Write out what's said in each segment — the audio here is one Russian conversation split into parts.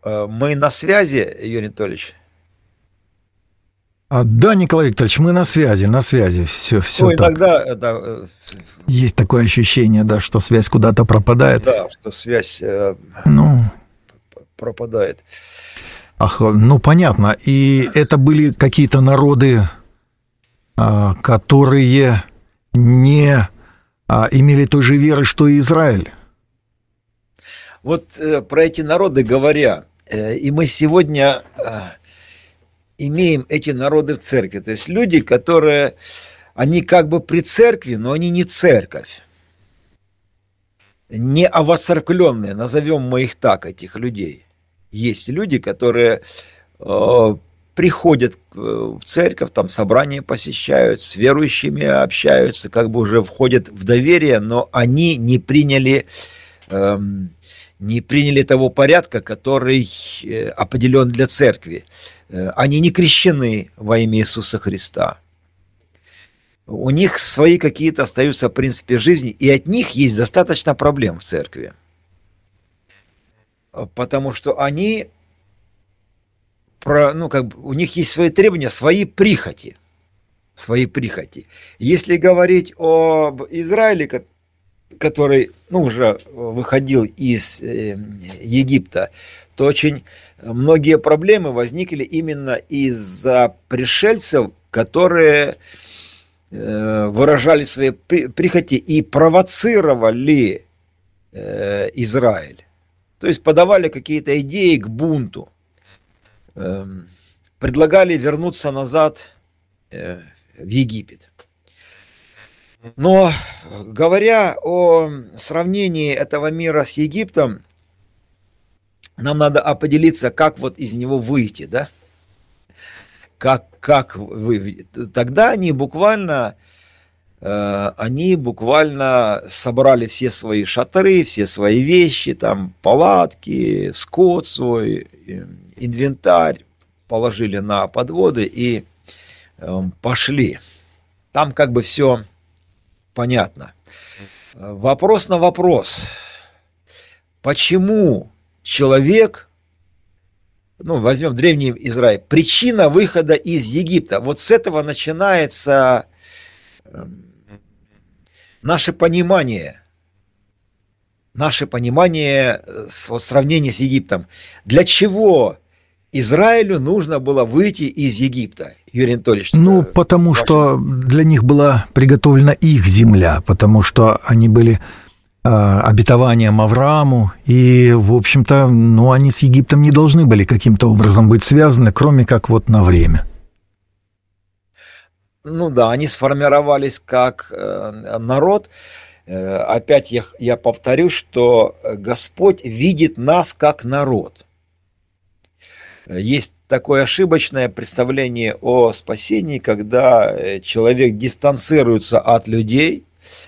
Мы на связи, Юрий Анатольевич? Да, Николай Викторович, мы на связи, все Ну, так. иногда это, Есть такое ощущение, да, что связь куда-то пропадает. да, что связь Ну, пропадает. ну понятно. И это были какие-то народы, которые не имели той же веры, что и Израиль. Вот про эти народы говоря, и мы сегодня имеем эти народы в церкви. То есть люди, которые, они как бы при церкви, но они не церковь. Не овоцерквленные, назовем мы их так, этих людей. Есть люди, которые приходят в церковь, там собрания посещают, с верующими общаются, как бы уже входят в доверие, но они не приняли того порядка, который определен для церкви. Они не крещены во имя Иисуса Христа. У них свои какие-то остаются принципы жизни, и от них есть достаточно проблем в церкви. Потому что они, у них есть свои требования, свои прихоти. Если говорить об Израиле, который уже выходил из Египта, то очень многие проблемы возникли именно из-за пришельцев, которые выражали свои прихоти и провоцировали Израиль. То есть подавали какие-то идеи к бунту, предлагали вернуться назад в Египет. Но говоря о сравнении этого мира с Египтом, нам надо определиться, как вот из него выйти, да? Как выйти? Тогда они буквально собрали все свои шатры, все свои вещи, там палатки, скот свой, инвентарь, положили на подводы и пошли. Там как бы все понятно. Вопрос на вопрос. Почему человек, возьмем Древний Израиль, причина выхода из Египта? Вот с этого начинается наше понимание сравнения с Египтом. Для чего Израилю нужно было выйти из Египта, Юрий Анатольевич? Потому что для них была приготовлена их земля, потому что они были обетованием Аврааму, и, в общем-то, они с Египтом не должны были каким-то образом быть связаны, кроме как вот на время. Они сформировались как народ. Опять я повторю, что Господь видит нас как народ. Есть такое ошибочное представление о спасении, когда человек дистанцируется от людей,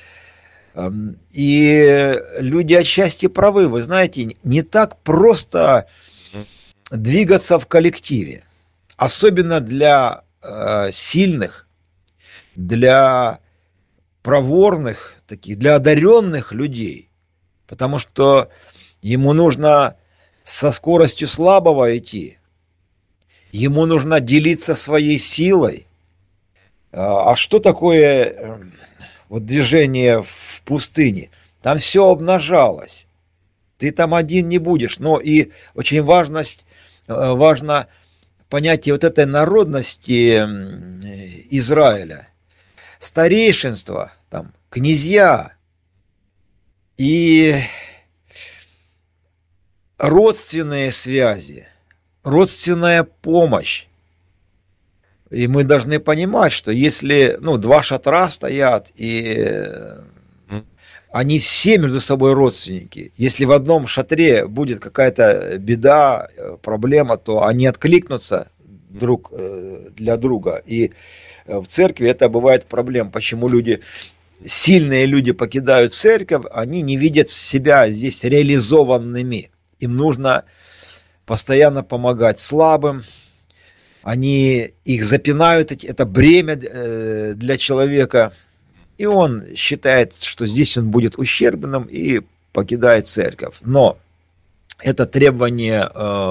и люди отчасти правы. Вы знаете, не так просто двигаться в коллективе, особенно для сильных, для проворных, для одаренных людей, потому что ему нужно со скоростью слабого идти. Ему нужно делиться своей силой. А что такое движение в пустыне? Там все обнажалось. Ты там один не будешь. Но и очень важно понятие этой народности Израиля. Старейшинство, князья и родственные связи. Родственная помощь. И мы должны понимать, что если два шатра стоят, и они все между собой родственники, если в одном шатре будет какая-то беда, проблема, то они откликнутся друг для друга. И в церкви это бывает проблема. Почему сильные люди покидают церковь, они не видят себя здесь реализованными. Им нужно постоянно помогать слабым, они их запинают, это бремя для человека, и он считает, что здесь он будет ущербным и покидает церковь. Но это требование